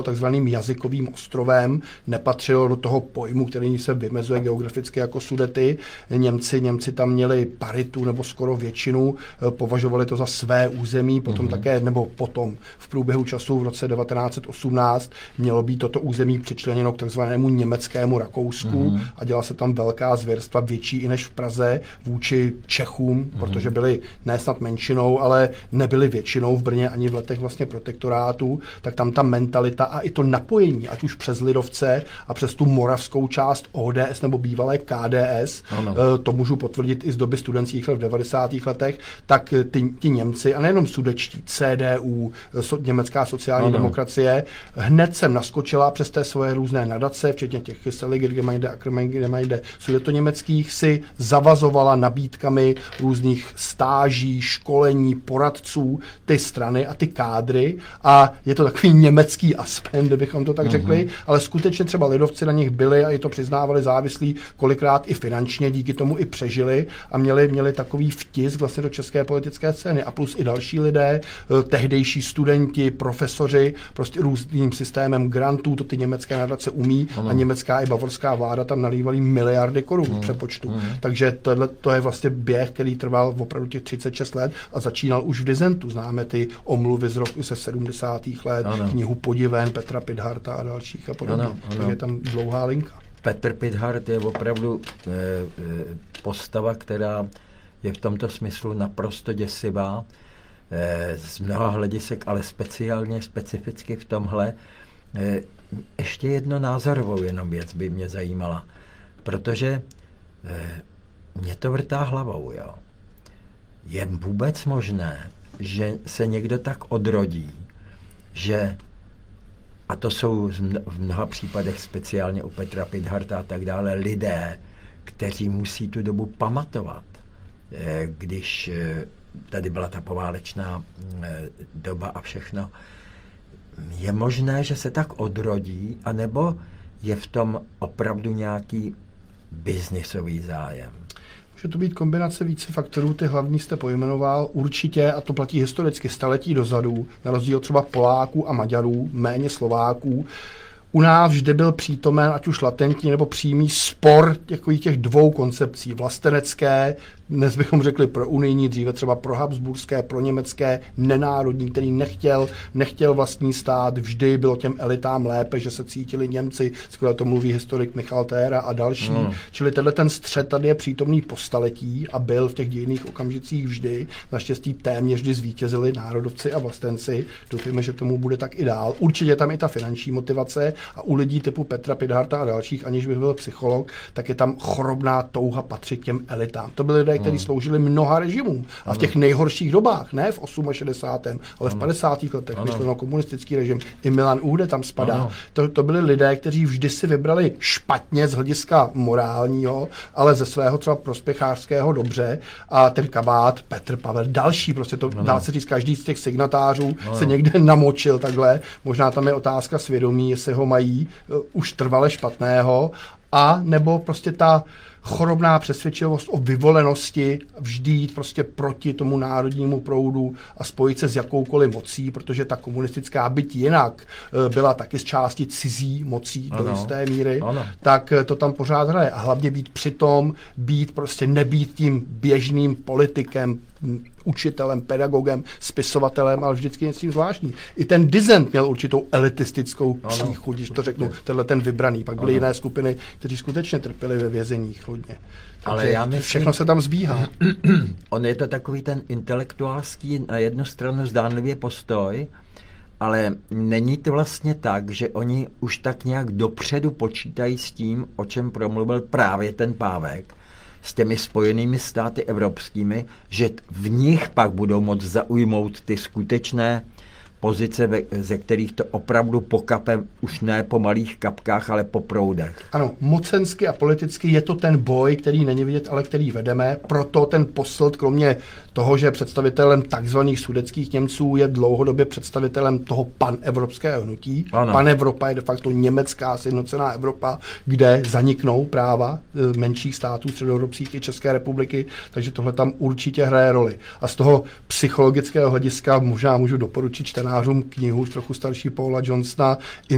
takzvaným jazykovým ostrovem, nepatřilo do toho pojmu, který se vymezuje geograficky jako Sudety. Němci tam měli paritu nebo skoro většinu, považovali to za své území, potom v průběhu času v roce 1918 mělo být toto území přičleněno k takzvanému německému Rakousku a dělala se tam velká zvěrstva, větší i než v Praze, vůči Čechům, protože byli ne snad menšinou, ale nebyli většinou v Brně ani v letech vlastně protektorátu, tak tam ta mentalita a i to napojení, ať už přes lidovce a přes tu moravskou část ODS nebo bývalé KDS, to můžu potvrdit i z doby studentských let v 90. letech, tak ti Němci, a nejenom sudečtí, CDU, německá sociální demokracie, hned sem naskočila přes té svoje různé nadace, včetně těch Seligergemeinde a Kremgemeinde sudetoněmeckých, si zavazovala nabídkami různých stáží, školení, poradců, ty strany a ty kádry, a je to takový německý Aspen, kdybychom to tak řekli, ale skutečně třeba lidovci na nich byli a i to přiznávali závislí, kolikrát i finančně, díky tomu i přežili a měli takový vtisk vlastně do české politické scény a plus i další lidé, tehdejší studenti, profesoři, prostě různým systémem grantů, to ty německé nadace umí a německá i bavorská vláda tam nalívali miliardy korun v přepočtu. Takže to je vlastně běh, který trval opravdu těch 36 let a začínal už v disentu. Známe ty omluvy z roku se 70. let, knihu Podiven Petra Pithardta a dalších a podobně. Takže je tam dlouhá linka. Petr Pithardt je opravdu postava, která je v tomto smyslu naprosto děsivá, z mnoha hledisek, ale specificky v tomhle. Ještě jedno názorovou jenom věc by mě zajímala, protože mě to vrtá hlavou. Jo. Je vůbec možné, že se někdo tak odrodí, že, a to jsou v mnoha případech speciálně u Petra Pithardta a tak dále, lidé, kteří musí tu dobu pamatovat, když tady byla ta poválečná doba a všechno. Je možné, že se tak odrodí, anebo je v tom opravdu nějaký biznisový zájem? Může to být kombinace více faktorů, ty hlavní jste pojmenoval, určitě, a to platí historicky staletí dozadu, na rozdíl třeba Poláků a Maďarů, méně Slováků. U nás vždy byl přítomen, ať už latentní nebo přímý spor těch dvou koncepcí, vlastenecké, dnes bychom řekli pro unijní, dříve třeba pro habsburské, pro německé, nenárodní, který nechtěl vlastní stát, vždy bylo těm elitám lépe, že se cítili Němci, skvěle to mluví historik Michal Téra a další. Čili ten střet tady je přítomný po staletí a byl v těch dějinných okamžicích vždy. Naštěstí téměř vždy zvítězili národovci a vlastenci. Doufujeme, že tomu bude tak i dál. Určitě tam i ta finanční motivace a u lidí typu Petra Pithardta a dalších, aniž bych byl psycholog, tak je tam chorobná touha patřit těm elitám. To byly lidé, kteří sloužili mnoha režimům. A v těch nejhorších dobách, ne v 68., ale v 50. letech, myšleno komunistický režim, i Milan Uhde tam spadá. To byli lidé, kteří vždy si vybrali špatně z hlediska morálního, ale ze svého třeba prospěchářského dobře. A ten kabát, Petr Pavel, další, prostě to dá se říct, každý z těch signatářů se někde namočil takhle. Možná tam je otázka svědomí, jestli ho mají už trvale špatného, a nebo prostě ta chorobná přesvědčivost o vyvolenosti vždy jít prostě proti tomu národnímu proudu a spojit se s jakoukoliv mocí, protože ta komunistická, byť jinak, byla taky z části cizí mocí do jisté míry, tak to tam pořád hraje. A hlavně být přitom, nebýt tím běžným politikem, učitelem, pedagogem, spisovatelem, ale vždycky něco zvláštní. I ten dissent měl určitou elitistickou příchuť, když to řeknu, ten vybraný. Pak byly jiné skupiny, kteří skutečně trpěli ve vězeních hodně. Ale já myslím, všechno se tam zbíhá. On je to takový ten intelektuálský na jednu stranu zdánlivě postoj, ale není to vlastně tak, že oni už tak nějak dopředu počítají s tím, o čem promluvil právě ten Pávek, s těmi spojenými státy evropskými, že v nich pak budou moct zaujmout ty skutečné pozice, ze kterých to opravdu pokape už ne po malých kapkách, ale po proudech. Ano, mocensky a politicky je to ten boj, který není vidět, ale který vedeme. Proto ten Posselt, kromě toho, že je představitelem takzvaných sudetských Němců, je dlouhodobě představitelem toho panevropského hnutí. Panevropa je de facto německá sjednocená Evropa, kde zaniknou práva menších států středoevropských i České republiky, takže tohle tam určitě hraje roli. A z toho psychologického hlediska možná můžu doporučit čtenářům knihu trochu starší Paula Johnsona